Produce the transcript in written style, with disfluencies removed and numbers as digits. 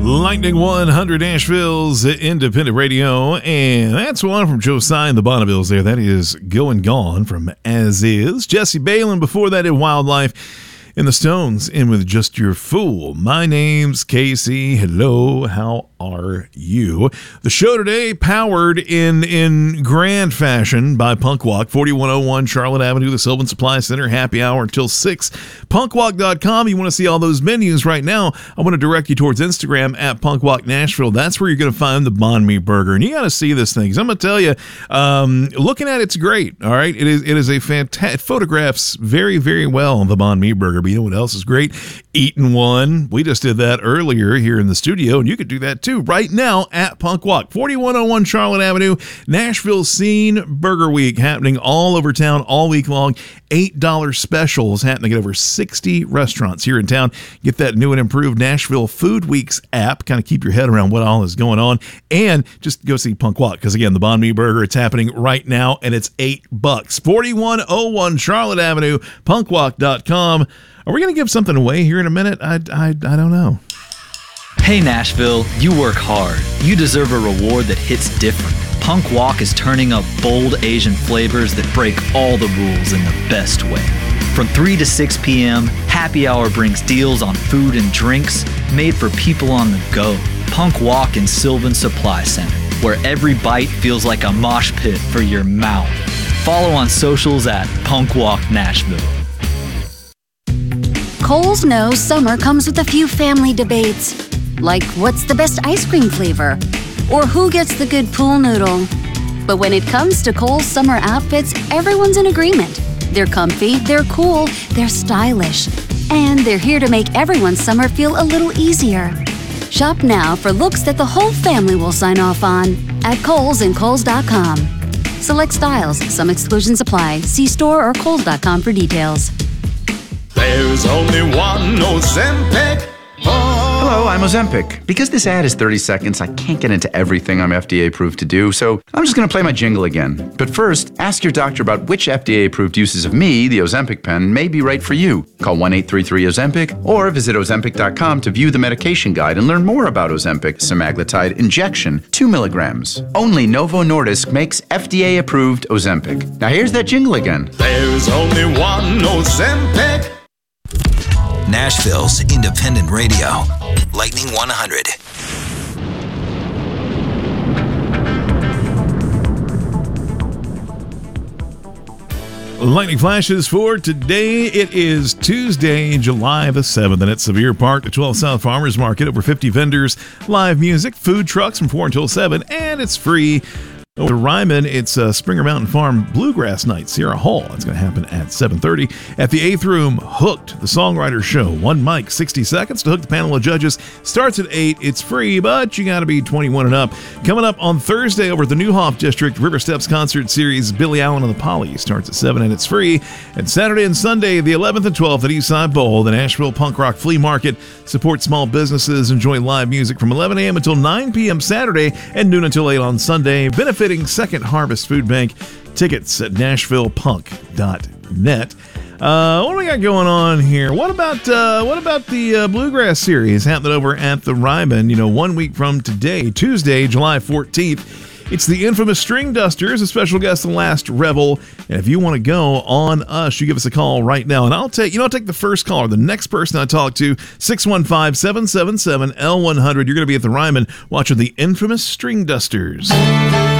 Lightning 100 Nashville's independent radio, and that's one from Josiah and the Bonnevilles there. That is Going Gone from As Is. Jesse Balin before that in Wildlife. In the Stones, in with Just Your Fool. My name's Casey. Hello, how are you? The show today powered in grand fashion by Punkwalk, 4101 Charlotte Avenue, the Sylvan Supply Center, happy hour until 6. Punkwalk.com. You want to see all those menus right now, I want to direct you towards Instagram at Punkwalk Nashville. That's where you're going to find the Banh Mi Burger. And you got to see this thing. 'Cause I'm going to tell you, looking at it's great. All right. It is a fantastic, photographs very, very well the Banh Mi Burger. But you know what else is great? Eating one. We just did that earlier here in the studio, and you could do that too right now at Punkwalk, 4101 Charlotte Avenue. Nashville Scene Burger Week happening all over town all week long. $8 specials happening at over 60 restaurants here in town. Get that new and improved Nashville Food Weeks app. Kind of keep your head around what all is going on, and just go see Punkwalk because again, the Banh Mi Burger, it's happening right now, and it's $8. 4101 Charlotte Avenue, punkwalk.com. Are we going to give something away here in a minute? I don't know. Hey Nashville, you work hard. You deserve a reward that hits different. Punkwalk is turning up bold Asian flavors that break all the rules in the best way. From 3 to 6 p.m., happy hour brings deals on food and drinks made for people on the go. Punkwalk in Sylvan Supply Center, where every bite feels like a mosh pit for your mouth. Follow on socials at Punkwalk Nashville. Kohl's knows summer comes with a few family debates, like what's the best ice cream flavor, or who gets the good pool noodle. But when it comes to Kohl's summer outfits, everyone's in agreement. They're comfy, they're cool, they're stylish, and they're here to make everyone's summer feel a little easier. Shop now for looks that the whole family will sign off on at Kohl's and Kohls.com. Select styles, some exclusions apply. See store or Kohls.com for details. There's only one Ozempic. Hello, I'm Ozempic. Because this ad is 30 seconds, I can't get into everything I'm FDA approved to do, so I'm just going to play my jingle again. But first, ask your doctor about which FDA approved uses of me, the Ozempic pen, may be right for you. Call 1-833-OZEMPIC or visit Ozempic.com to view the medication guide and learn more about Ozempic semaglutide injection, 2 milligrams. Only Novo Nordisk makes FDA approved Ozempic. Now here's that jingle again. There's only one Ozempic. Nashville's independent radio, Lightning 100. Lightning flashes for today. It is Tuesday, July the 7th, and at Sevier Park, the 12 South Farmers Market. Over 50 vendors, live music, food trucks from 4 until 7, and it's free. Over Ryman, it's Springer Mountain Farm Bluegrass Night, Sierra Hall. That's going to happen at 7:30. At the 8th Room, Hooked, the Songwriter Show. One mic, 60 seconds to hook the panel of judges. Starts at 8. It's free, but you got to be 21 and up. Coming up on Thursday over at the Newhoff District, River Steps Concert Series, Billy Allen and the Poly. Starts at 7 and it's free. And Saturday and Sunday, the 11th and 12th at Eastside Bowl, the Nashville Punk Rock Flea Market. Support small businesses. Enjoy live music from 11 a.m. until 9 p.m. Saturday and noon until 8 on Sunday. Benefiting Second Harvest Food Bank. Tickets at NashvillePunk.net. What do we got going on here? What about the Bluegrass Series happening over at the Ryman? 1 week from today, Tuesday, July 14th. It's the infamous String Dusters, a special guest, The Last Rebel. And if you want to go on us, you give us a call right now. And I'll take the first caller, the next person I talk to, 615-777-L100. You're going to be at the Ryman watching the infamous String Dusters.